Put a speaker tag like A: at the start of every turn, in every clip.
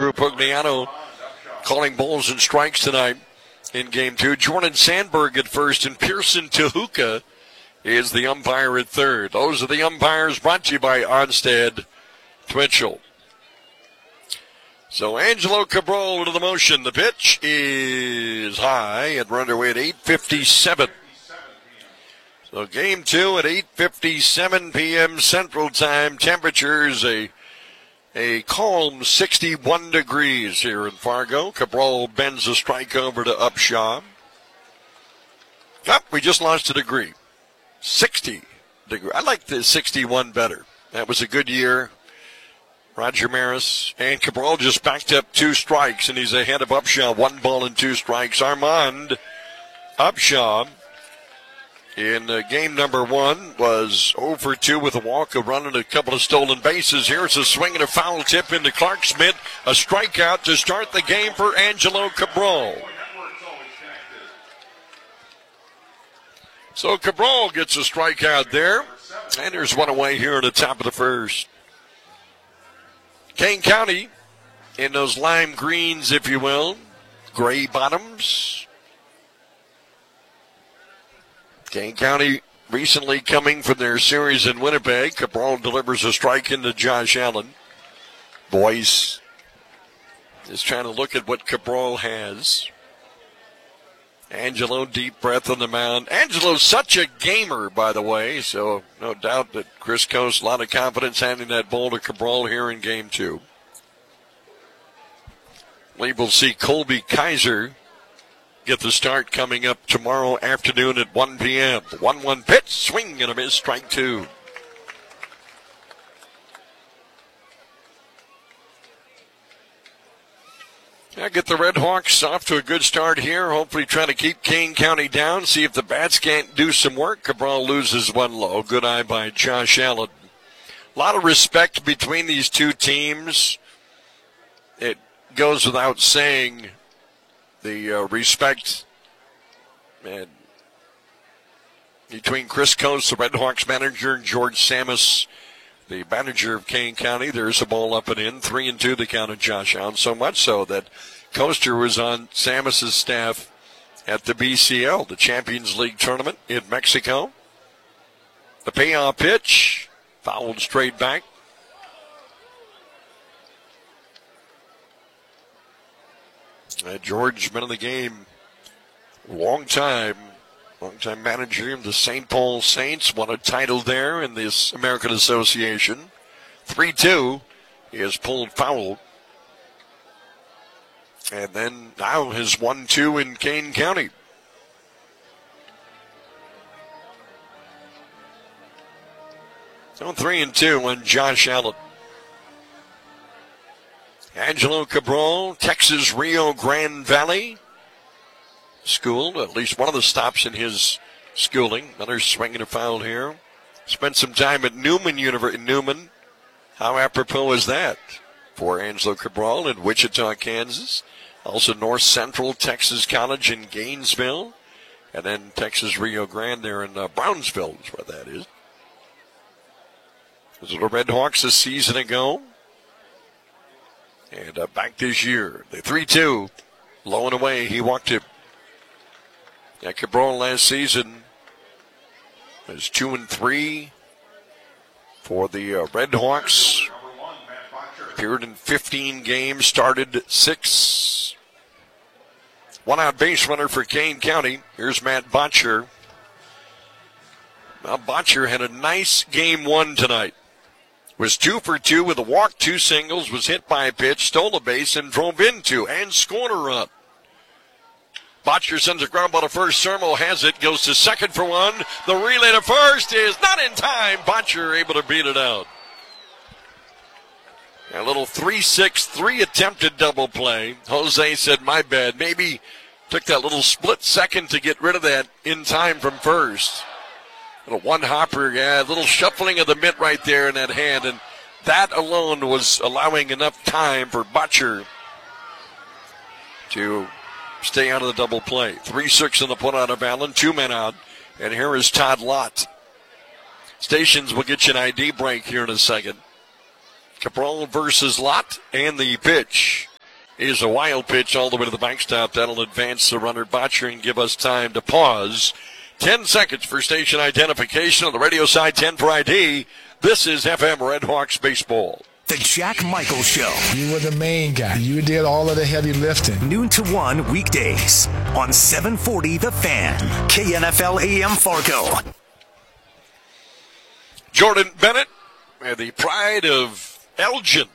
A: Andrew Pugliano calling balls and strikes tonight in Game 2. Jordan Sandberg at first, and Pearson Tehuka is the umpire at third. Those are the umpires, brought to you by Onstead Twitchell. So Angelo Cabral into the motion. The pitch is high, and we're underway at 8:57. So Game 2 at 8:57 p.m. Central Time. Temperatures a calm 61 degrees here in Fargo. Cabral bends the strike over to Upshaw. We just lost a degree. 60 degrees. I like the 61 better. That was a good year. Roger Maris and Cabral just backed up 2 strikes, and he's ahead of Upshaw. 1 ball and 2 strikes. Armand Upshaw in game number 1 was 0 for 2 with a walk, a run, and a couple of stolen bases. Here's a swing and a foul tip into Clark Smith. A strikeout to start the game for Angelo Cabral. So Cabral gets a strikeout there. And there's one away here at the top of the first. Kane County in those lime greens, if you will. Gray bottoms. Kane County recently coming from their series in Winnipeg. Cabral delivers a strike into Josh Allen. Boyce is trying to look at what Cabral has. Angelo, deep breath on the mound. Angelo's such a gamer, by the way, so no doubt that Chris Coast, a lot of confidence handing that ball to Cabral here in Game 2. We will see Colby Kaiser get the start coming up tomorrow afternoon at 1 p.m. The 1-1 pitch, swing and a miss, strike 2. Yeah, get the Red Hawks off to a good start here. Hopefully trying to keep Kane County down. See if the bats can't do some work. Cabral loses 1 low. Good eye by Josh Allen. A lot of respect between these two teams. It goes without saying the respect between Chris Coast, the Red Hawks manager, and George Samus, the manager of Kane County. There's a ball up and in. 3-2 the count of Josh Allen. So much so that Coaster was on Samus's staff at the BCL, the Champions League tournament in Mexico. The payoff pitch, fouled straight back. George, been in the game long time manager of the St. Paul Saints, won a title there in this American Association. 3-2 is pulled foul. And then now his 1-2 in Kane County. So 3-2 on Josh Allen. Angelo Cabral, Texas Rio Grande Valley School, at least one of the stops in his schooling. Another swing and a foul here. Spent some time at Newman University. Newman, how apropos is that for Angelo Cabral in Wichita, Kansas? Also North Central Texas College in Gainesville. And then Texas Rio Grande there in Brownsville is where that is. Was it the Red Hawks a season ago? And back this year. The 3-2, low and away. He walked it. Yeah, Cabral last season was 2-3 for the Red Hawks. Appeared in 15 games, started 6. One out base runner for Kane County. Here's Matt Botcher. Now Botcher had a nice game 1 tonight. Was 2 for 2 with a walk, 2 singles, was hit by a pitch, stole a base, and drove into and scored a run. Botcher sends a ground ball to first. Sermo has it, goes to second for 1. The relay to first is not in time. Botcher able to beat it out. A little 3-6-3 attempted double play. Jose said, my bad. Maybe took that little split second to get rid of that in time from first. A one hopper, a little shuffling of the mitt right there in that hand, and that alone was allowing enough time for Botcher to stay out of the double play. 3-6 in the put out of Allen, 2 men out, and here is Todd Lott. Stations will get you an ID break here in a second. Cabral versus Lott, and the pitch is a wild pitch all the way to the backstop. That'll advance the runner Botcher and give us time to pause. 10 seconds for station identification. On the radio side, 10 for ID. This is FM Red Hawks Baseball.
B: The Jack Michaels Show.
C: You were the main guy. You did all of the heavy lifting.
B: Noon to 1 weekdays on 740 The Fan. KNFL AM Fargo.
A: Jordan Bennett, the pride of Elgin,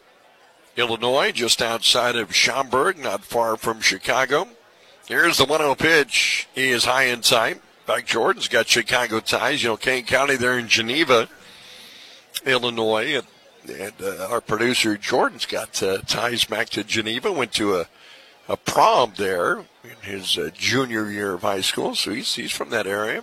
A: Illinois, just outside of Schaumburg, not far from Chicago. Here's the 1-0 pitch. He is high inside. In fact, Jordan's got Chicago ties. You know, Kane County, they're in Geneva, Illinois, and our producer Jordan's got ties back to Geneva. Went to a prom there in his junior year of high school, so he's from that area.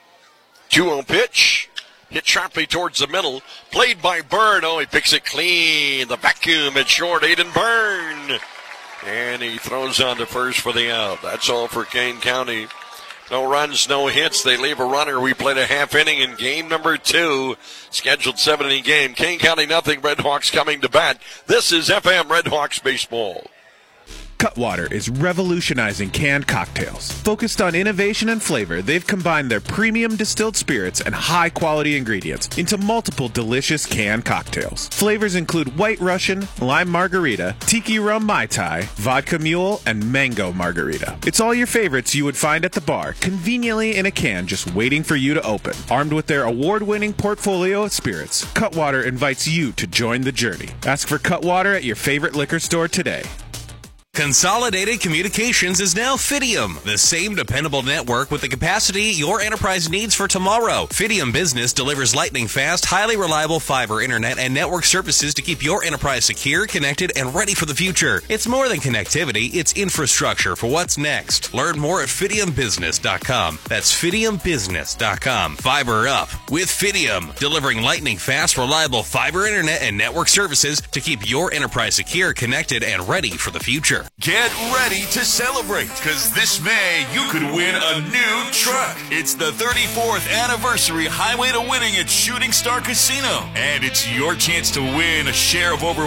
A: 2-0 pitch, hit sharply towards the middle, played by Byrne. Oh, he picks it clean. The vacuum at short, Aiden Byrne, and he throws on to first for the out. That's all for Kane County. No runs, no hits. They leave a runner. We played a half inning in game number 2. Scheduled 7-inning game. Kane County nothing. Red Hawks coming to bat. This is FM Red Hawks Baseball.
D: Cutwater is revolutionizing canned cocktails. Focused on innovation and flavor, they've combined their premium distilled spirits and high-quality ingredients into multiple delicious canned cocktails. Flavors include White Russian, Lime Margarita, Tiki Rum Mai Tai, Vodka Mule, and Mango Margarita. It's all your favorites you would find at the bar, conveniently in a can just waiting for you to open. Armed with their award-winning portfolio of spirits, Cutwater invites you to join the journey. Ask for Cutwater at your favorite liquor store today.
E: Consolidated Communications is now Fidium, the same dependable network with the capacity your enterprise needs for tomorrow. Fidium Business delivers lightning-fast, highly reliable fiber internet and network services to keep your enterprise secure, connected, and ready for the future. It's more than connectivity, it's infrastructure for what's next. Learn more at FidiumBusiness.com. That's FidiumBusiness.com. Fiber up with Fidium, delivering lightning-fast, reliable fiber internet and network services to keep your enterprise secure, connected, and ready for the future.
F: Get ready to celebrate, because this May you could win a new truck. It's the 34th anniversary Highway to Winning at Shooting Star Casino. And it's your chance to win a share of over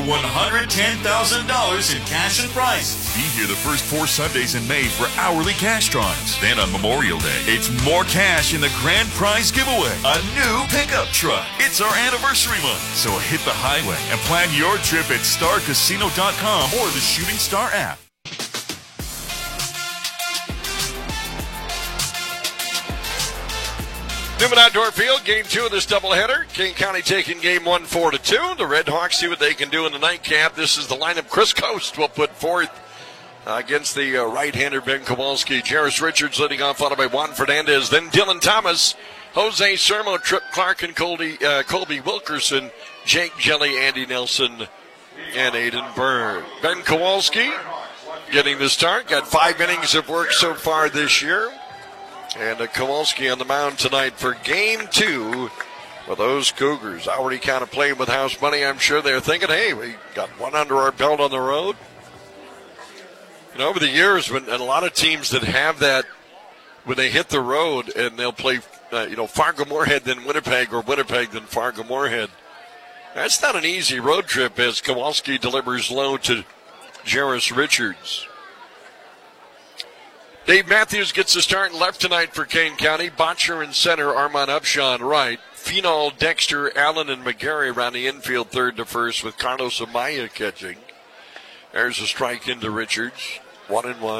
F: $110,000 in cash and prizes. Be here the first 4 Sundays in May for hourly cash drawings. Then on Memorial Day, it's more cash in the grand prize giveaway. A new pickup truck. It's our anniversary month. So hit the highway and plan your trip at starcasino.com or the Shooting Star app.
A: Newman Outdoor Field, game 2 of this doubleheader. Kane County taking game 1 4-2. The Red Hawks see what they can do in the nightcap. This is the lineup Chris Coast will put forth against the right-hander Ben Kowalski. Jarris Richards leading off, followed by Juan Fernandez. Then Dylan Thomas, Jose Sermo, Trip Clark, and Colby Wilkerson, Jake Jelly, Andy Nelson, and Aiden Byrne. Ben Kowalski getting the start. Got 5 innings of work so far this year. And Kowalski on the mound tonight for game 2 with those Cougars. Already kind of playing with house money. I'm sure they're thinking, hey, we got one under our belt on the road. And over the years, when a lot of teams that have that, when they hit the road and they'll play, Fargo-Moorhead then Winnipeg or Winnipeg then Fargo-Moorhead. That's not an easy road trip as Kowalski delivers low to Jarris Richards. Dave Matthews gets the start left tonight for Kane County. Botcher in center, Armand Upshaw right. Phenol, Dexter, Allen, and McGarry around the infield third to first with Carlos Amaya catching. There's a strike into Richards. 1-1.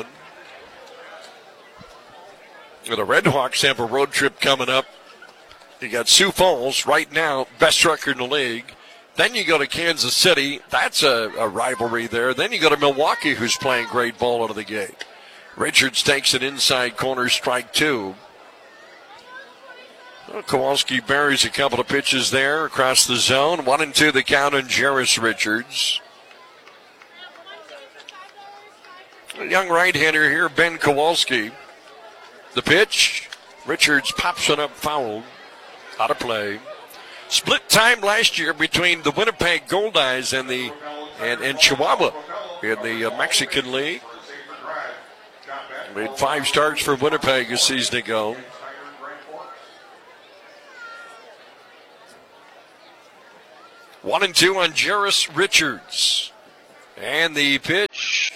A: The Red Hawks have a road trip coming up. You got Sioux Falls right now, best record in the league. Then you go to Kansas City. That's a rivalry there. Then you go to Milwaukee, who's playing great ball out of the gate. Richards takes an inside corner, strike 2. Well, Kowalski buries a couple of pitches there across the zone. 1-2 the count on Jarris Richards. A young right-hander here, Ben Kowalski. The pitch, Richards pops it up foul. Out of play. Split time last year between the Winnipeg Goldeyes and Chihuahua in the Mexican League. Made 5 starts for Winnipeg a season ago. One and two on Jarris Richards. And the pitch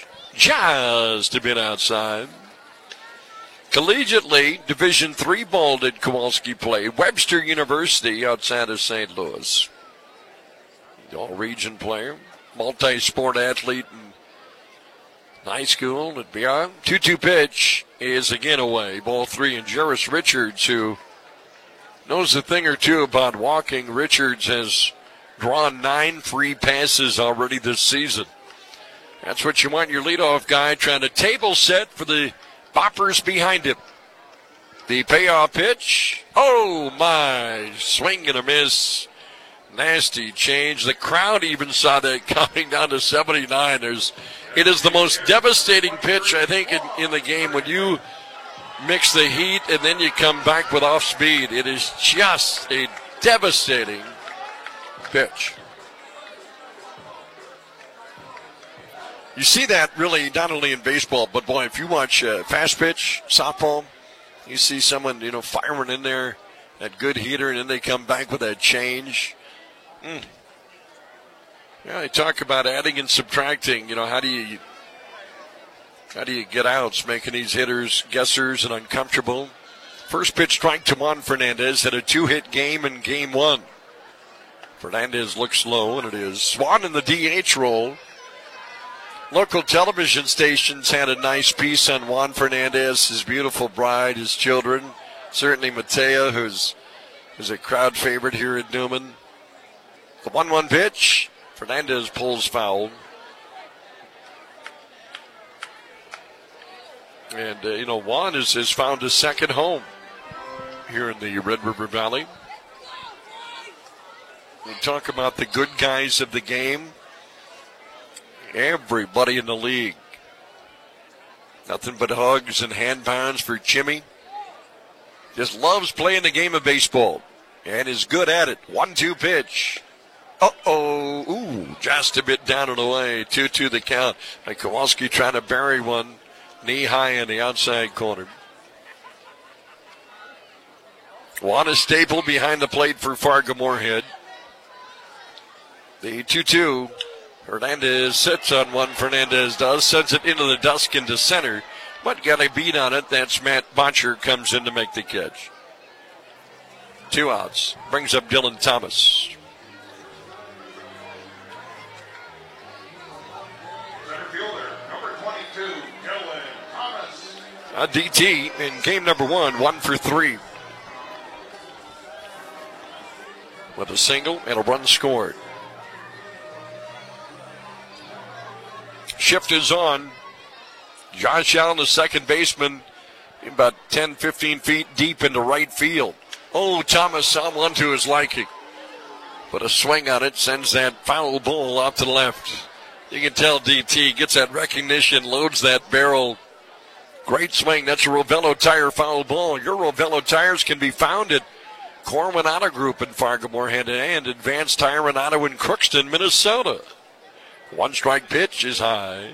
A: just a bit outside. Collegiately, Division III ball did Kowalski play. Webster University outside of St. Louis. All-region player, multi-sport athlete in high school and beyond. 2-2 pitch is again away. Ball 3, and Jarris Richards, who knows a thing or two about walking. Richards has drawn 9 free passes already this season. That's what you want your leadoff guy, trying to table set for the boppers behind him. The payoff pitch. Oh, my. Swing and a miss. Nasty change. The crowd even saw that coming down to 79. It is the most devastating pitch, I think, in the game. When you mix the heat and then you come back with off speed, it is just a devastating pitch. You see that really not only in baseball, but boy, if you watch fast pitch, softball, you see someone, firing in there, that good heater, and then they come back with that change. Yeah, they talk about adding and subtracting. How do you get outs, making these hitters guessers and uncomfortable? First pitch strike to Juan Fernandez, had a 2-hit game in game 1. Fernandez looks low, and it is Swan in the DH role. Local television stations had a nice piece on Juan Fernandez, his beautiful bride, his children. Certainly Matea, who's a crowd favorite here at Newman. The 1-1 pitch. Fernandez pulls foul. And, Juan has found his second home here in the Red River Valley. We talk about the good guys of the game. Everybody in the league. Nothing but hugs and hand pounds for Jimmy. Just loves playing the game of baseball and is good at it. 1-2 pitch. Ooh, just a bit down and away. 2-2 the count. And Kowalski trying to bury one knee high in the outside corner. Juan is stable behind the plate for Fargo-Moorhead. The 2-2. Hernandez sits on one. Fernandez does. Sends it into the dusk into center. But got a beat on it. That's Matt Botcher comes in to make the catch. 2 outs. Brings up Dylan Thomas. A DT in game number 1, 1 for 3. With a single and a run scored. Shift is on. Josh Allen, the second baseman, about 10, 15 feet deep into right field. Oh, Thomas saw one to his liking. Put a swing on it, sends that foul ball out to the left. You can tell DT gets that recognition, loads that barrel. Great swing. That's a Rovello Tire foul ball. Your Rovello Tires can be found at Corwin Auto Group in Fargo-Moorhead and Advanced Tire and Auto in Crookston, Minnesota. 1 strike pitch is high.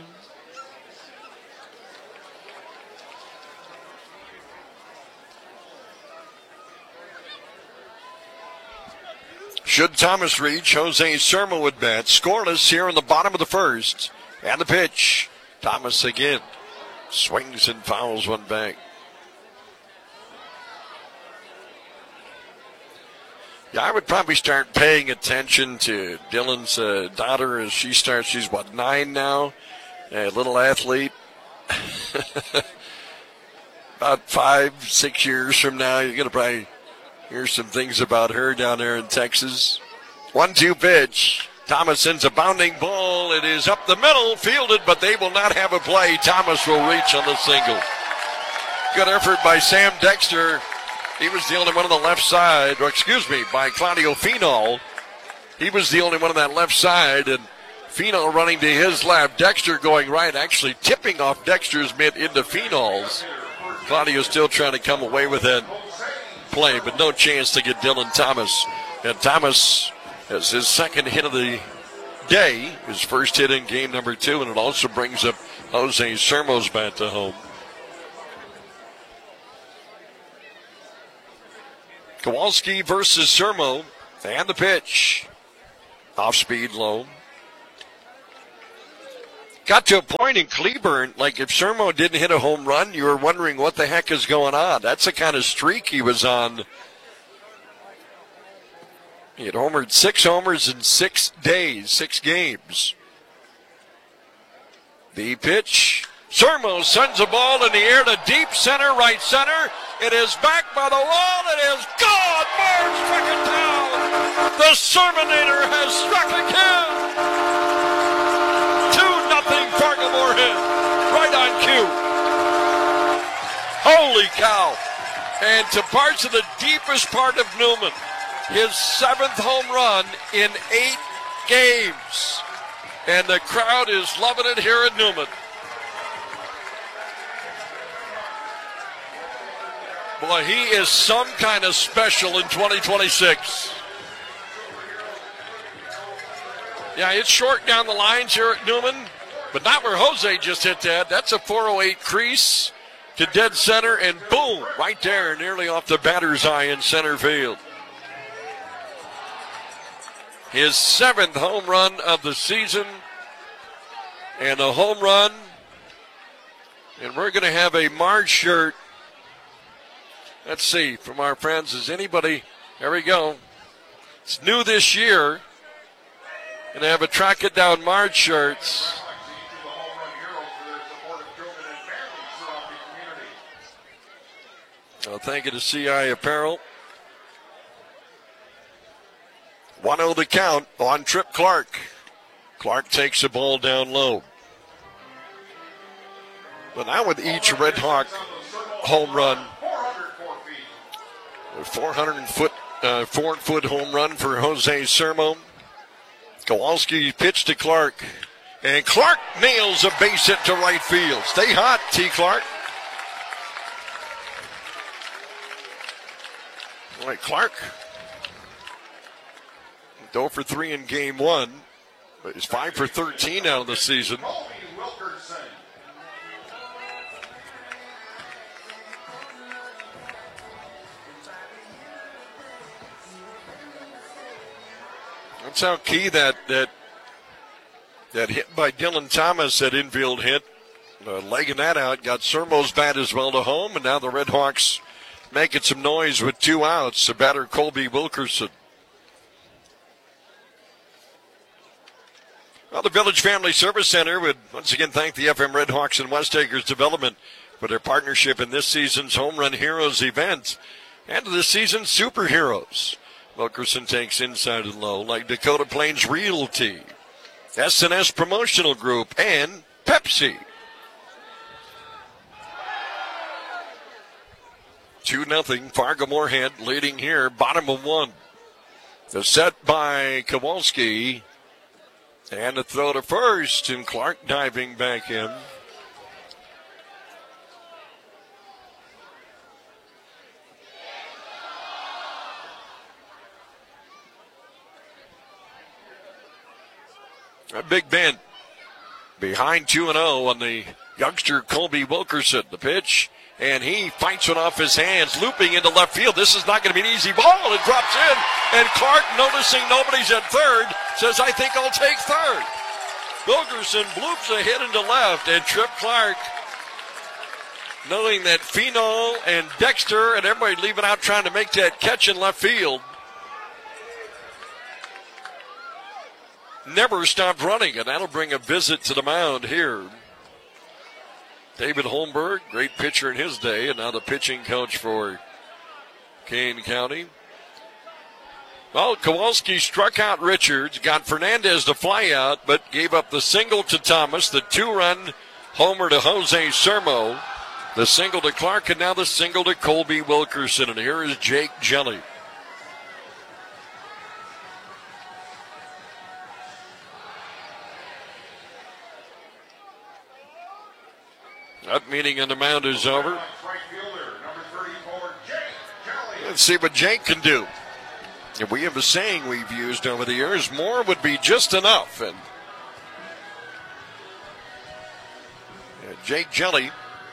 A: Should Thomas reach, Jose Sermo would bat. Scoreless here in the bottom of the first. And the pitch. Thomas again. Swings and fouls one back. Yeah, I would probably start paying attention to Dylan's daughter as she starts. She's, 9 now? A little athlete. About 5, 6 years from now, you're going to probably hear some things about her down there in Texas. 1-2 pitch. Thomas sends a bounding ball. It is up the middle, fielded, but they will not have a play. Thomas will reach on the single. Good effort by Sam Dexter. He was the only one on the left side, by Claudio Finol. He was the only one on that left side, and Finol running to his left. Dexter going right, actually tipping off Dexter's mitt into Finol's. Claudio still trying to come away with that play, but no chance to get Dylan Thomas. And Thomas has his second hit of the day, his first hit in game number 2, and it also brings up Jose Sermo's bat to home. Kowalski versus Sermo, and the pitch. Off speed low. got to a point in Cleburne, like if Sermo didn't hit a home run, you were wondering what the heck is going on. That's the kind of streak he was on. He had homered 6 homers in 6 days, 6 games. The pitch. Sermo sends a ball in the air to deep center, right center. It is back by the wall. It is gone. Moore struck it down. The Sermonator has struck again. 2-0 Fargo hit. Right on cue. Holy cow. And to parts of the deepest part of Newman. His 7th home run in 8 games. And the crowd is loving it here at Newman. Boy, he is some kind of special in 2026. Yeah, it's short down the lines here at Newman, but not where Jose just hit that. That's a 408 crease to dead center, and boom, right there, nearly off the batter's eye in center field. His 7th home run of the season, and a home run, and we're going to have a Marge shirt. Let's see, from our friends, is anybody, there we go. It's new this year. Going to have a Track It Down Marge shirts. Well, thank you to CI Apparel. 1-0 the count on Trip Clark. Clark takes the ball down low. But now with each Red Hawk home run, 400-foot home run for Jose Sermo. Kowalski pitched to Clark, and Clark nails a base hit to right field. Stay hot, T. Clark. All right, Clark. 0 for 3 in game 1, but he's 5 for 13 out of the season. That's how key that hit by Dylan Thomas, that infield hit, legging that out, got Sermo's bat as well to home, and now the Red Hawks making some noise with 2 outs. The batter, Colby Wilkerson. Well, the Village Family Service Center would once again thank the FM Red Hawks and West Acres Development for their partnership in this season's Home Run Heroes event and to this season's Superheroes. Wilkerson takes inside and low, like Dakota Plains Realty, S&S Promotional Group, and Pepsi. 2-0 Fargo Moorhead leading here, bottom of 1. The set by Kowalski, and the throw to first, and Clark diving back in. A Big Ben behind 2-0 on the youngster Colby Wilkerson. The pitch, and he fights it off his hands, looping into left field. This is not going to be an easy ball. It drops in, and Clark, noticing nobody's at third, says, I think I'll take third. Wilkerson bloops a hit into left, and Trip Clark, knowing that Fino and Dexter and everybody leaving out trying to make that catch in left field, never stopped running, and that'll bring a visit to the mound here. David Holmberg, great pitcher in his day, and now the pitching coach for Kane County. Well, Kowalski struck out Richards, got Fernandez to fly out, but gave up the single to Thomas, the 2-run homer to Jose Sermo, the single to Clark, and now the single to Colby Wilkerson. And here is Jake Jelly. That meeting on the mound is over. Let's see what Jake can do. And we have a saying we've used over the years, more would be just enough. And Jake Jelly.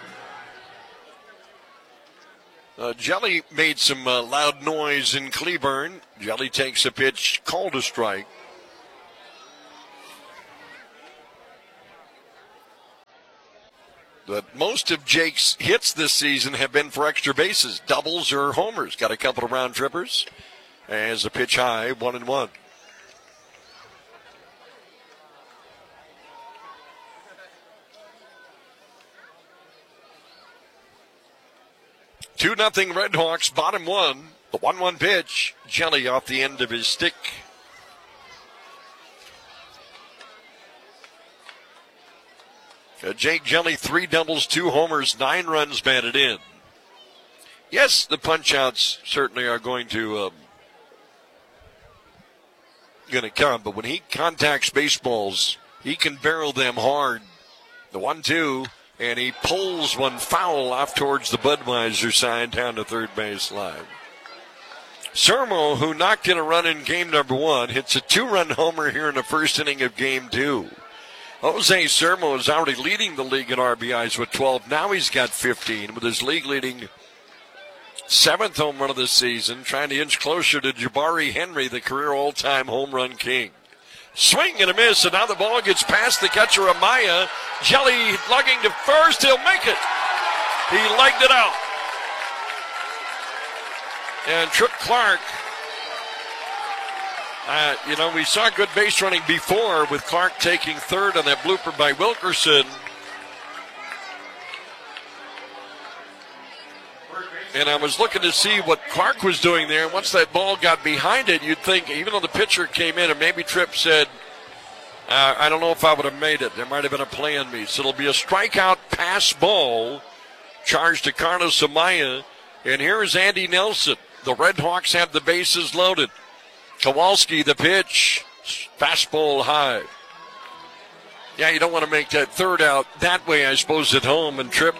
A: Jelly made some loud noise in Cleburne. Jelly takes a pitch, called a strike. But most of Jake's hits this season have been for extra bases, doubles or homers. Got a couple of round trippers. As a pitch high, 1-1. Two nothing Redhawks, bottom one. The 1-1 pitch. Jelly off the end of his stick. Jake Jelly, 3 doubles, 2 homers, 9 runs batted in. Yes, the punch-outs certainly are going to come, but when he contacts baseballs, he can barrel them hard. The 1-2, and he pulls one foul off towards the Budweiser side down to third base line. Sermo, who knocked in a run in game number 1, hits a 2-run homer here in the first inning of game 2. Jose Sermo is already leading the league in RBIs with 12. Now he's got 15 with his league-leading 7th home run of the season, trying to inch closer to Jabari Henry, the career all-time home run king. Swing and a miss, and now the ball gets past the catcher, Amaya. Jelly lugging to first. He'll make it. He legged it out. And Trip Clark, we saw good base running before with Clark taking third on that blooper by Wilkerson. And I was looking to see what Clark was doing there. Once that ball got behind it, you'd think, even though the pitcher came in, and maybe Tripp said, I don't know if I would have made it. There might have been a play on me. So it'll be a strikeout pass ball charged to Carlos Amaya. And here is Andy Nelson. The Redhawks have the bases loaded. Kowalski, the pitch. Fastball high. Yeah, you don't want to make that third out that way, I suppose, at home. And Tripp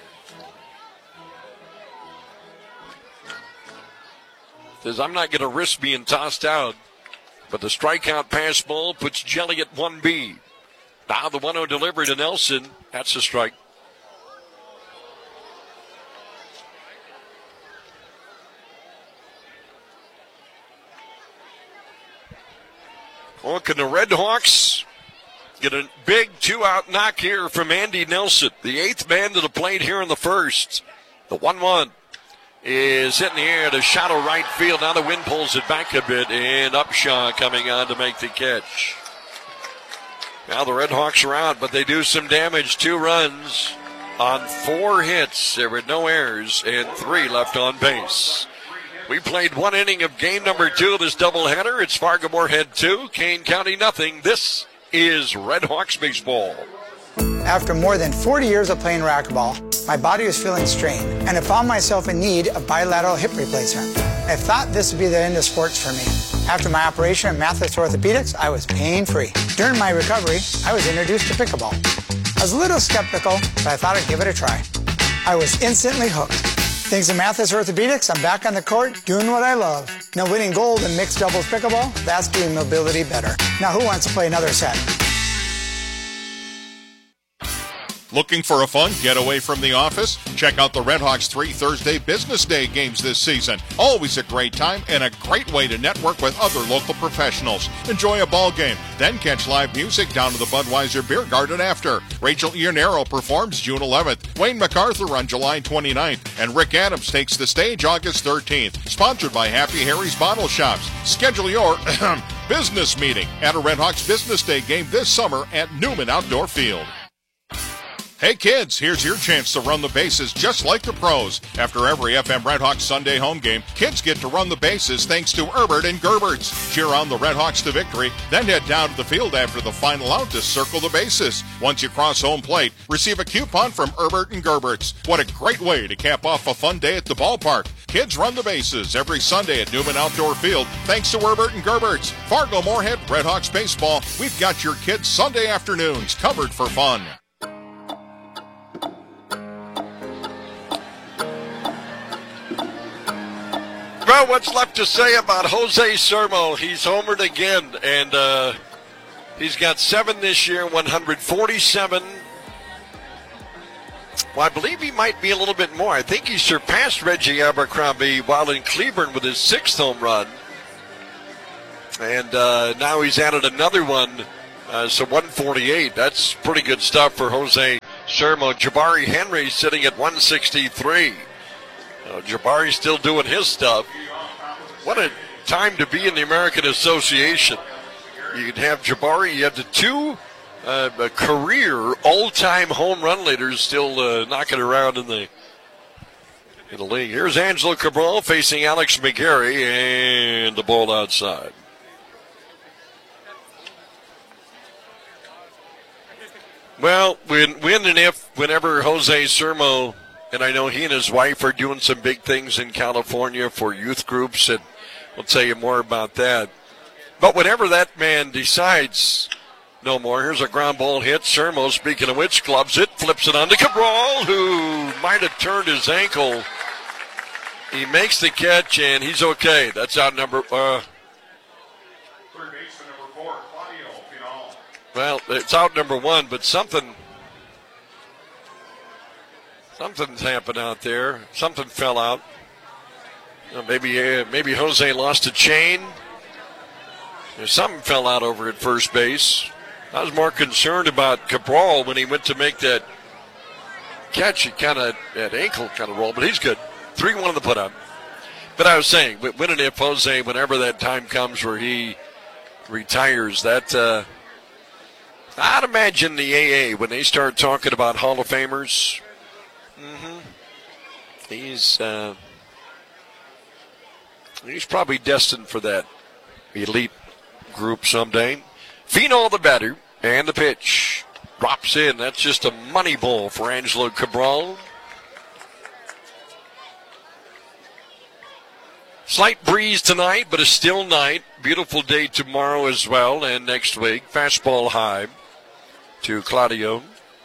A: says, I'm not going to risk being tossed out. But the strikeout pass ball puts Jelly at 1B. Now the 1-0 delivery to Nelson. That's a strike. Well, can the Redhawks get a big 2-out knock here from Andy Nelson, the 8th man to the plate here in the first. The 1-1 is hitting the air to shallow right field. Now the wind pulls it back a bit, and Upshaw coming on to make the catch. Now the Redhawks are out, but they do some damage. 2 runs on 4 hits. There were no errors and 3 left on base. We played 1 inning of game number 2 of this doubleheader. It's Fargo-Moorhead 2, Kane County nothing. This is Redhawks baseball.
G: After more than 40 years of playing racquetball, my body was feeling strained, and I found myself in need of bilateral hip replacement. I thought this would be the end of sports for me. After my operation at Mathis Orthopedics, I was pain-free. During my recovery, I was introduced to pickleball. I was a little skeptical, but I thought I'd give it a try. I was instantly hooked. Thanks to Mathis Orthopedics, I'm back on the court doing what I love. Now winning gold in mixed doubles pickleball, that's doing mobility better. Now who wants to play another set?
H: Looking for a fun getaway from the office? Check out the Redhawks 3 Thursday Business Day games this season. Always a great time and a great way to network with other local professionals. Enjoy a ball game, then catch live music down to the Budweiser Beer Garden after. Rachel Iannero performs June 11th, Wayne MacArthur on July 29th, and Rick Adams takes the stage August 13th. Sponsored by Happy Harry's Bottle Shops. Schedule your business meeting at a Redhawks Business Day game this summer at Newman Outdoor Field. Hey kids, here's your chance to run the bases just like the pros. After every FM Redhawks Sunday home game, kids get to run the bases thanks to Herbert and Gerberts. Cheer on the Redhawks to victory, then head down to the field after the final out to circle the bases. Once you cross home plate, receive a coupon from Herbert and Gerberts. What a great way to cap off a fun day at the ballpark. Kids run the bases every Sunday at Newman Outdoor Field thanks to Herbert and Gerberts. Fargo-Moorhead Redhawks baseball, we've got your kids' Sunday afternoons covered for fun.
A: Well, what's left to say about Jose Sermo? He's homered again, and he's got 7 this year, 147. Well, I believe he might be a little bit more. I think he surpassed Reggie Abercrombie while in Cleburne with his 6th home run. And now he's added another one, so 148. That's pretty good stuff for Jose Sermo. Jabari Henry sitting at 163. Jabari's still doing his stuff. What a time to be in the American Association. You can have Jabari. You have the two career all-time home run leaders still knocking around in the league. Here's Angelo Cabral facing Alex McGarry, and the ball outside. Well, whenever Jose Sermo, and I know he and his wife are doing some big things in California for youth groups, and we'll tell you more about that. But whenever that man decides no more, here's a ground ball hit. Sermo, speaking of which, gloves it, flips it on to Cabral, who might have turned his ankle. He makes the catch, and he's okay. That's out number...
H: Third baseman number 4, Claudio Pinal.
A: Well, it's out number 1, but something's happened out there. Something fell out. Maybe Jose lost a chain. Something fell out over at first base. I was more concerned about Cabral when he went to make that catch. That ankle kind of rolled, but he's good. 3-1 in the put-up. But I was saying, when and if Jose, whenever that time comes where he retires, that I'd imagine the AA, when they start talking about Hall of Famers, he's probably destined for that elite group someday. Finau the batter, and the pitch drops in. That's just a money ball for Angelo Cabral. Slight breeze tonight, but a still night. Beautiful day tomorrow as well, and next week. Fastball high to Claudio.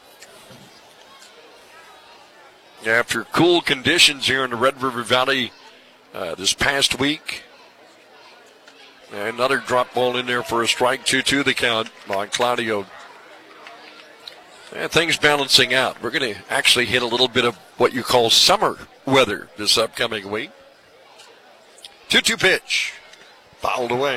A: After cool conditions here in the Red River Valley this past week. Another drop ball in there for a strike. 2-2 the count on Claudio. And things balancing out. We're going to actually hit a little bit of what you call summer weather this upcoming week. 2-2 pitch. Fouled away.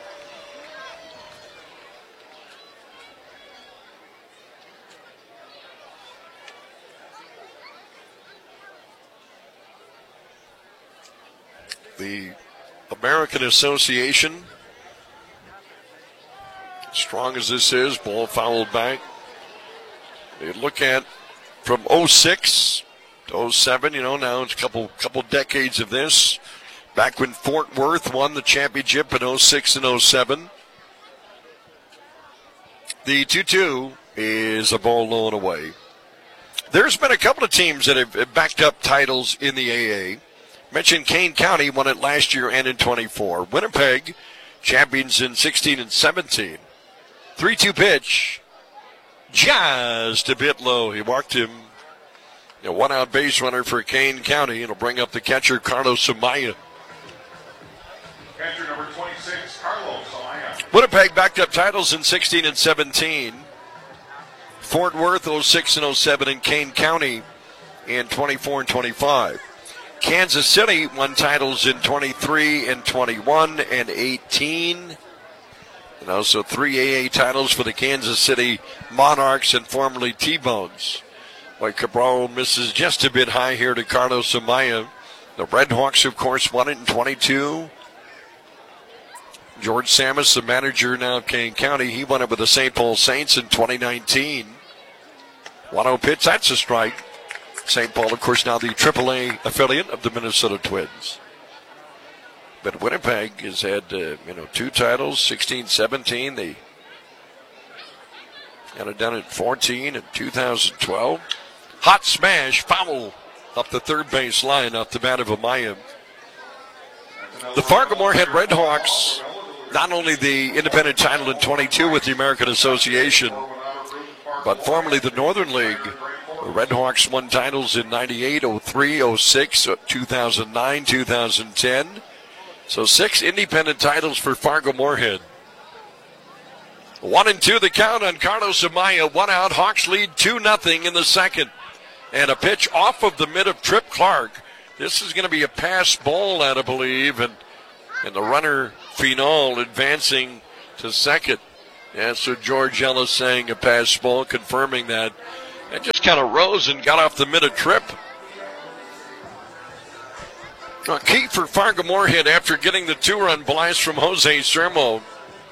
A: The American Association, strong as this is, ball fouled back. They look at from 06 to 07, now it's a couple decades of this. Back when Fort Worth won the championship in 06 and 07. The 2-2 is a ball low and away. There's been a couple of teams that have backed up titles in the AA. Mentioned Kane County won it last year and in 24. Winnipeg, champions in 16 and 17. 3-2 pitch, just a bit low. He walked him. One out base runner for Kane County. It'll bring up the catcher, Carlos Amaya.
H: Catcher number 26, Carlos Amaya.
A: Winnipeg backed up titles in 16 and 17. Fort Worth 06 and 07, and Kane County in 24 and 25. Kansas City won titles in 23 and 21 and 18. And also 3 AA titles for the Kansas City Monarchs and formerly T-Bones. While Cabral misses just a bit high here to Carlos Amaya. The Red Hawks, of course, won it in 22. George Samus, the manager now of Kane County, he won it with the St. Paul Saints in 2019. 1-0 pitch, that's a strike. St. Paul, of course, now the AAA affiliate of the Minnesota Twins. But Winnipeg has had, 2 titles, 16, 17. They got it done at 14 in 2012. Hot smash, foul up the third base line off the bat of Amaya. The Fargo-Moorhead Red Hawks, not only the independent title in 22 with the American Association, but formerly the Northern League. The Red Hawks won titles in 98, 03, 06, 2009, 2010. So 6 independent titles for Fargo-Moorhead. 1-2 the count on Carlos Amaya. 1 out. Hawks lead 2-0 in the second. And a pitch off of the mid of Trip Clark. This is going to be a pass ball, I believe. And the runner, Finau, advancing to second. Yeah, so George Ellis saying a pass ball, confirming that. and just kind of rose and got off the mid-trip. Key for Fargo-Moorhead after getting the 2-run blast from Jose Sermo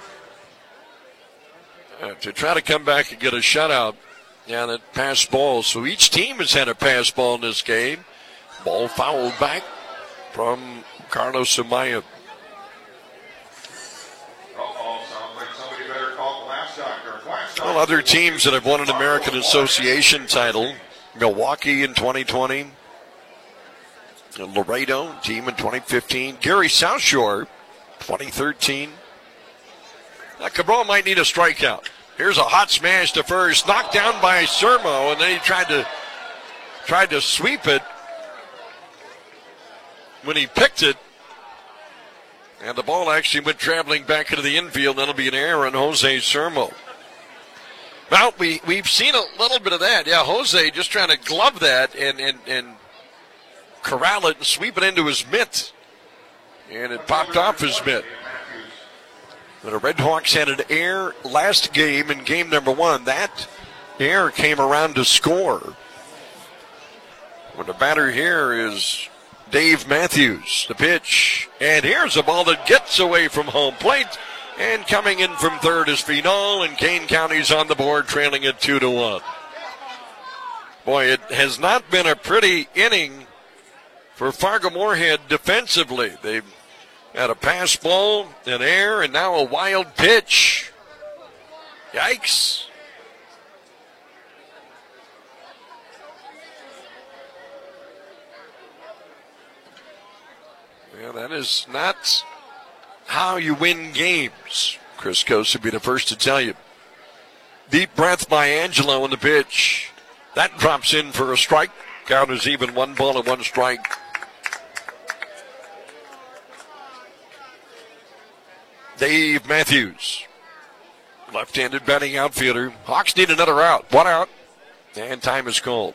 A: to try to come back and get a shutout. Yeah, that pass ball. So each team has had a pass ball in this game. Ball fouled back from Carlos Amaya. Well, other teams that have won an American Association title, Milwaukee in 2020, Laredo team in 2015, Gary South Shore 2013. Now Cabral might need a strikeout. Here's a hot smash to first, knocked down by Sermo, and then he tried to sweep it when he picked it. And the ball actually went traveling back into the infield. That'll be an error on Jose Sermo. Well, we've seen a little bit of that. Yeah, Jose just trying to glove that and corral it and sweep it into his mitt. And it popped off his mitt. But the Red Hawks had an error last game in game number 1. That error came around to score. Well, the batter here is Dave Matthews. The pitch. And here's a ball that gets away from home plate. And coming in from third is Final, and Kane County's on the board, trailing it 2-1. Boy, it has not been a pretty inning for Fargo-Moorhead defensively. They've had a pass ball, an error, and now a wild pitch. Yikes. Well, that is not how you win games. Chris Coase would be the first to tell you. Deep breath by Angelo on the pitch. That drops in for a strike. Count is even, 1 ball and 1 strike. Dave Matthews, left-handed batting outfielder. Hawks need another out. 1 out, and time is called.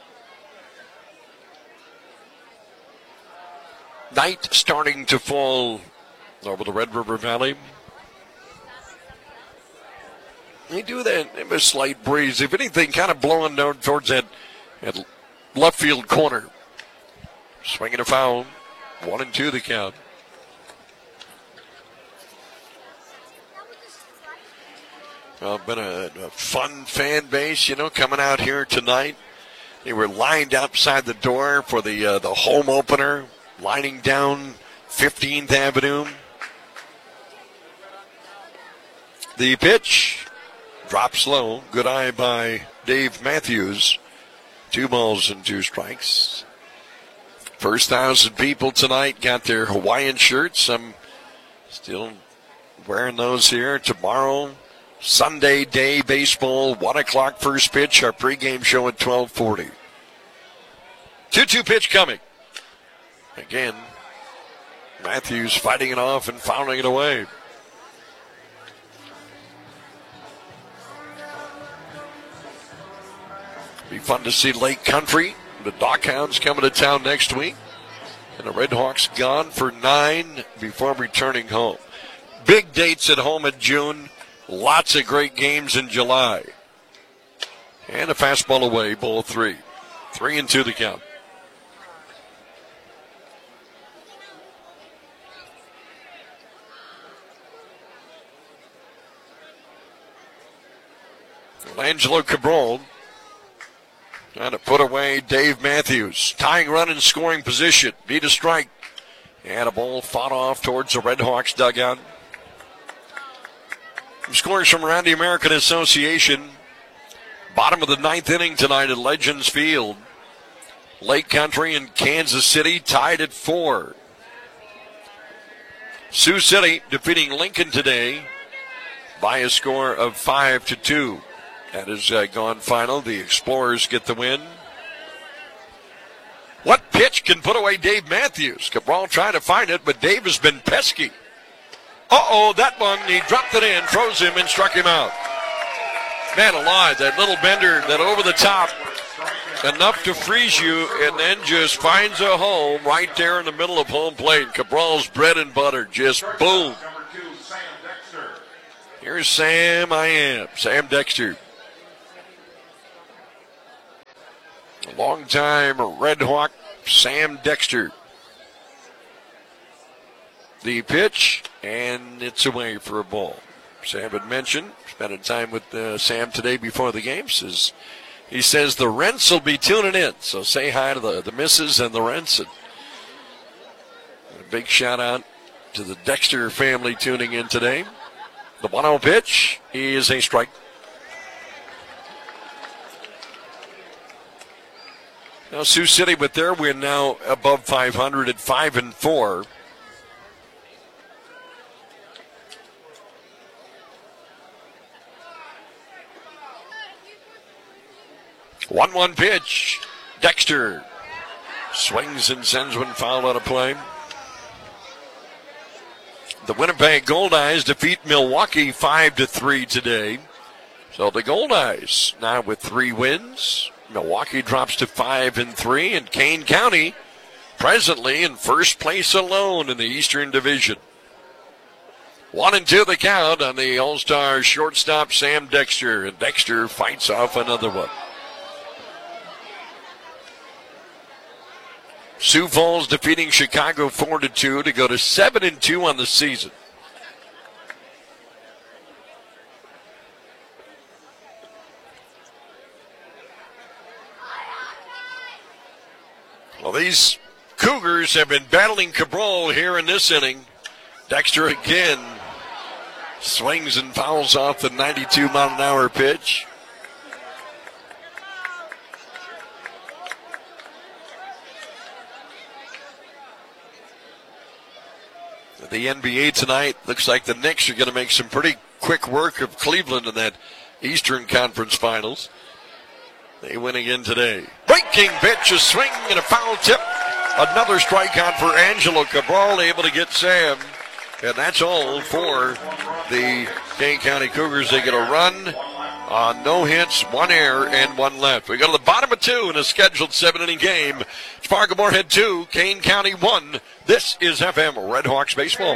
A: Night starting to fall over the Red River Valley. They do that in a slight breeze. If anything, kind of blowing down towards that left field corner. Swinging a foul. 1-2 the count. Well, been a fun fan base, coming out here tonight. They were lined outside the door for the home opener, lining down 15th Avenue. The pitch drops low. Good eye by Dave Matthews. 2 balls and 2 strikes. First 1,000 people tonight got their Hawaiian shirts. I'm still wearing those here. Tomorrow, Sunday day baseball, 1 o'clock first pitch. Our pregame show at 12:40. 2-2 pitch coming. Again, Matthews fighting it off and fouling it away. Be fun to see Lake Country. The Dockhounds coming to town next week. And the Red Hawks gone for 9 before returning home. Big dates at home in June. Lots of great games in July. And a fastball away, ball 3. 3-2 the count. Angelo Cabral trying to put away Dave Matthews. Tying run in scoring position. Need a strike. And a ball fought off towards the Red Hawks dugout. Some scores from around the American Association. Bottom of the 9th inning tonight at Legends Field. Lake Country and Kansas City tied at 4. Sioux City defeating Lincoln today by a score of 5-2. That is gone final. The Explorers get the win. What pitch can put away Dave Matthews? Cabral trying to find it, but Dave has been pesky. That one, he dropped it in, froze him, and struck him out. Man alive, that little bender, that over the top, enough to freeze you, and then just finds a home right there in the middle of home plate. Cabral's bread and butter, just boom. Here's Sam Dexter. a longtime Red Hawk, Sam Dexter. The pitch, and it's away for a ball. Sam had mentioned, spending time with Sam today before the game, he says the Rents will be tuning in. So say hi to the missus and the Rents. And a big shout out to the Dexter family tuning in today. The 1-0 pitch is a strike. Now Sioux City with their win now above 500 at 5-4. 1-1 pitch. Dexter swings and sends one foul out of play. The Winnipeg Goldeyes defeat Milwaukee 5-3 today. So the Goldeyes now with 3 wins. Milwaukee drops to 5-3, and Kane County presently in first place alone in the Eastern Division. 1-2 the count on the All-Star shortstop Sam Dexter, and Dexter fights off another one. Sioux Falls defeating Chicago 4-2 to go to 7-2 on the season. Well, these Cougars have been battling Cabral here in this inning. Dexter again swings and fouls off the 92-mile-an-hour pitch. The NBA tonight, looks like the Knicks are going to make some pretty quick work of Cleveland in that Eastern Conference Finals. They win again today. Breaking pitch, a swing and a foul tip. Another strikeout for Angelo Cabral, able to get Sam. And that's all for the Kane County Cougars. They get a run on no hits, 1 error, and 1 left. We go to the bottom of 2 in a scheduled 7-inning game. It's Fargo Moorhead 2, Kane County 1. This is FM Red Hawks Baseball.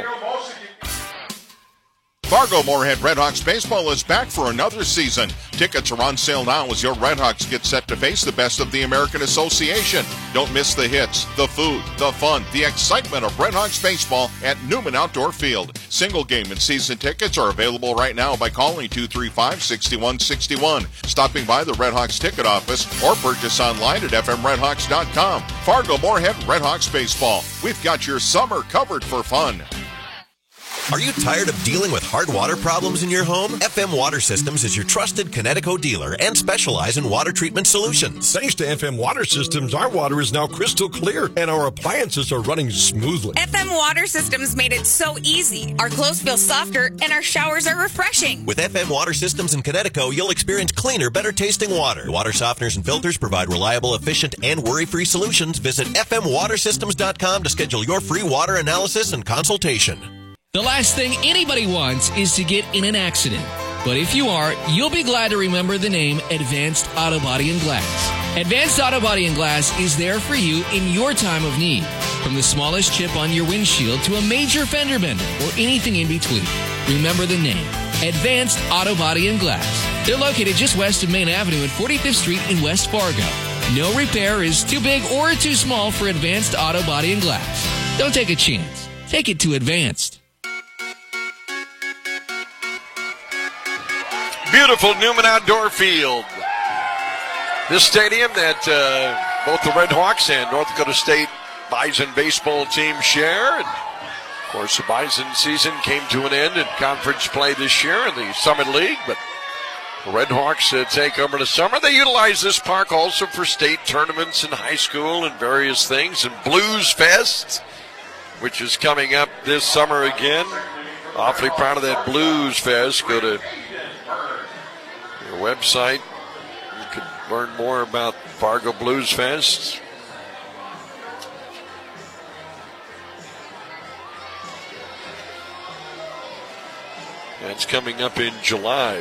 H: Fargo Moorhead Red Hawks Baseball is back for another season. Tickets are on sale now as your Red Hawks get set to face the best of the American Association. Don't miss the hits, the food, the fun, the excitement of Red Hawks baseball at Newman Outdoor Field. Single game and season tickets are available right now by calling 235-6161, stopping by the Red Hawks ticket office, or purchase online at fmredhawks.com. Fargo Moorhead Red Hawks Baseball. We've got your summer covered for fun.
I: Are you tired of dealing with hard water problems in your home? FM Water Systems is your trusted Connecticut dealer and specialize in water treatment solutions.
J: Thanks to FM Water Systems, our water is now crystal clear and our appliances are running smoothly.
K: FM Water Systems made it so easy. Our clothes feel softer and our showers are refreshing.
I: With FM Water Systems in Connecticut, you'll experience cleaner, better tasting water. Water softeners and filters provide reliable, efficient, and worry-free solutions. Visit fmwatersystems.com to schedule your free water analysis and consultation.
L: The last thing anybody wants is to get in an accident. But if you are, you'll be glad to remember the name Advanced Auto Body and Glass. Advanced Auto Body and Glass is there for you in your time of need. From the smallest chip on your windshield to a major fender bender or anything in between. Remember the name, Advanced Auto Body and Glass. They're located just west of Main Avenue at 45th Street in West Fargo. No repair is too big or too small for Advanced Auto Body and Glass. Don't take a chance. Take it to Advanced.
A: Beautiful Newman Outdoor Field. This stadium that both the Red Hawks and North Dakota State Bison baseball team share. And of course, the Bison season came to an end in conference play this year in the Summit League. But the Red Hawks take over the summer. They utilize this park also for state tournaments in high school and various things. And Blues Fest, which is coming up this summer again. Awfully proud of that Blues Fest. Go to website. You can learn more about Fargo Blues Fest. That's coming up in July.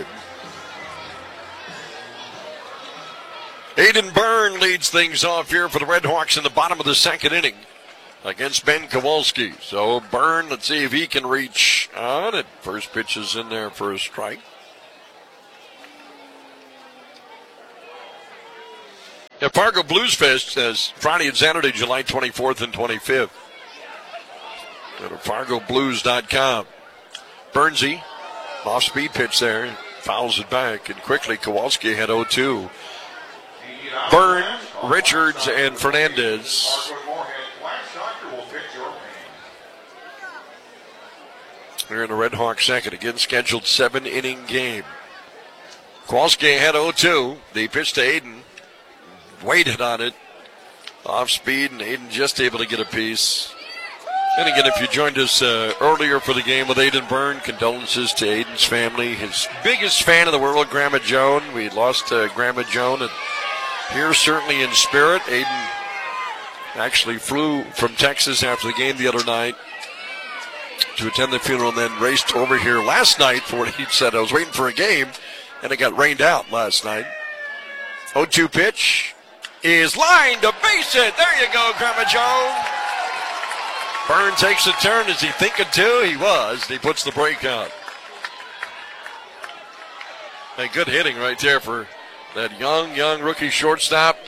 A: Aiden Byrne leads things off here for the Red Hawks in the bottom of the second inning against Ben Kowalski. So Byrne, let's see if he can reach on it. First pitch is in there for a strike. Yeah, Fargo Blues Fest is Friday and Saturday, July 24th and 25th. Go to FargoBlues.com. Bernsey, off-speed pitch there, fouls it back, and quickly Kowalski had 0-2. Byrne, Richards, and Fernandez. They're in the Red Hawk second. Again, scheduled 7-inning game. Kowalski had 0-2. They pitched to Aiden. Waited on it. Off speed, and Aiden just able to get a piece. And again, if you joined us earlier for the game with Aiden Byrne, condolences to Aiden's family. His biggest fan in the world, Grandma Joan. We lost Grandma Joan, and here certainly in spirit. Aiden actually flew from Texas after the game the other night to attend the funeral, and then raced over here last night for what he said. I was waiting for a game, and it got rained out last night. 0-2 pitch is lined to base it. There you go, Grandma Joan. Byrne takes a turn. Is he thinking too? He was. He puts the break on. Hey, good hitting right there for that young rookie shortstop.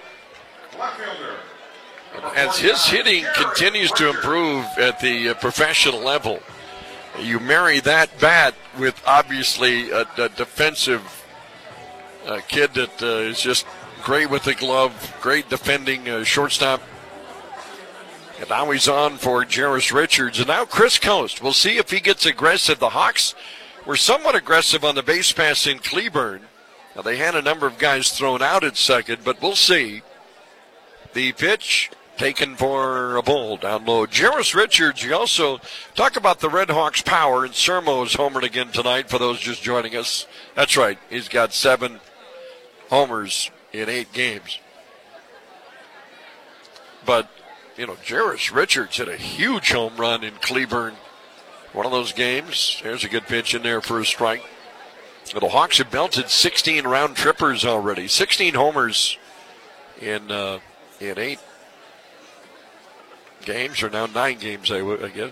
A: As his hitting continues to improve at the professional level, you marry that bat with obviously a defensive kid that is just great with the glove, great defending shortstop. And now he's on for Jairus Richards. And now Chris Coast. We'll see if he gets aggressive. The Hawks were somewhat aggressive on the base pass in Cleburne. Now they had a number of guys thrown out at second, but we'll see. The pitch taken for a ball down low. Jairus Richards, you also talk about the Red Hawks' power, and Sermo's homered again tonight for those just joining us. That's right. He's got 7 homers in 8 games. But, you know, Jairus Richards hit a huge home run in Cleburne. One of those games. There's a good pitch in there for a strike. The Hawks have belted 16 round trippers already. 16 homers in 8 games, or now 9 games, I guess.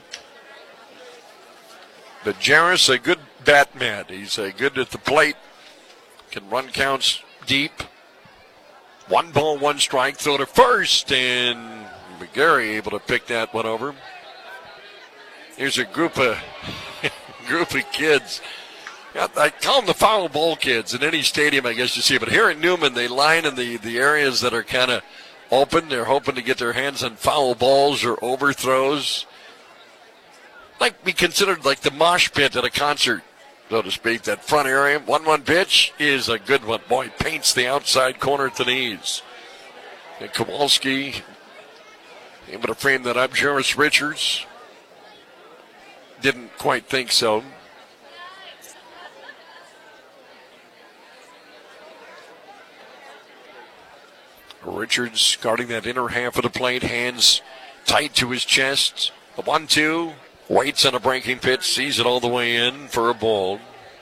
A: But Jairus, a good batman. He's good at the plate. Can run counts deep. 1 ball, 1 strike. Throw to first, and McGarry able to pick that one over. Here's a group of kids. I call them the foul ball kids. In any stadium, I guess you see. But here at Newman, they line in the areas that are kind of open. They're hoping to get their hands on foul balls or overthrows. Like be considered like the mosh pit at a concert, so to speak. That front area. 1-1 pitch is a good one. Boy, paints the outside corner at the knees. And Kowalski able to frame that up. Jairus Richards didn't quite think so. Richards guarding that inner half of the plate, hands tight to his chest. The 1-2, waits on a breaking pitch, sees it all the way in for a ball.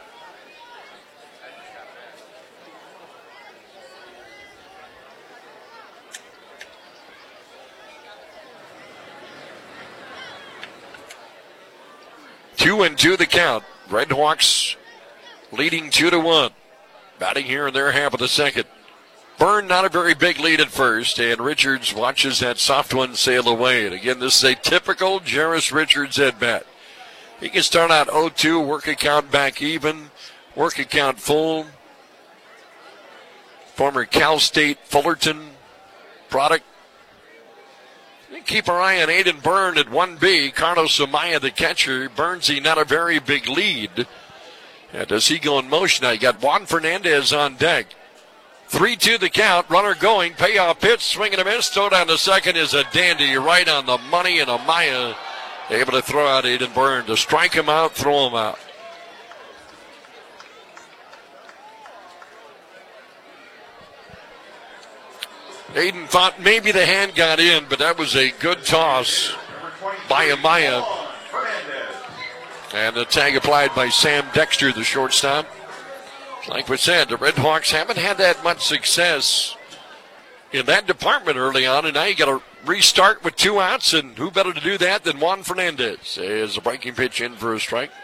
A: Two and 2 the count. Red Hawks leading 2-1. Batting here in their half of the second. Byrne, not a very big lead at first, and Richards watches that soft one sail away. And again, this is a typical Jairus Richards at bat. He can start out 0-2, work a count back even, work a count full. Former Cal State Fullerton product. Keep our eye on Aiden Byrne at 1B. Carlos Amaya, the catcher. Bernsey, not a very big lead. And does he go in motion? Now you got Juan Fernandez on deck. 3-2 the count. Runner going. Payoff pitch. Swing and a miss. Throw down to second is a dandy. Right on the money. And Amaya able to throw out Aiden Byrne. To strike him out, throw him out. Aiden thought maybe the hand got in, but that was a good toss by Amaya. And the tag applied by Sam Dexter, the shortstop. Like we said, the Red Hawks haven't had that much success in that department early on, and now you got to restart with 2 outs, and who better to do that than Juan Fernandez? As a breaking pitch in for a strike.